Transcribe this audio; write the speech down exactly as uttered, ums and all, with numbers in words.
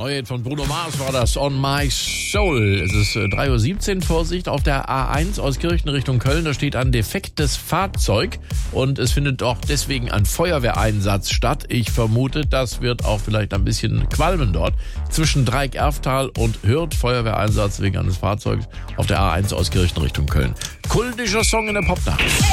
neue von Bruno Mars war das, On My Soul. Es ist drei Uhr siebzehn, Vorsicht, auf der A eins aus Kirchen Richtung Köln. Da steht ein defektes Fahrzeug und es findet auch deswegen ein Feuerwehreinsatz statt. Ich vermute, das wird auch vielleicht ein bisschen qualmen dort. Zwischen Dreieck-Erftal und Hürth, Feuerwehreinsatz wegen eines Fahrzeugs auf der A eins aus Kirchen Richtung Köln. Kultischer Song in der Popnacht.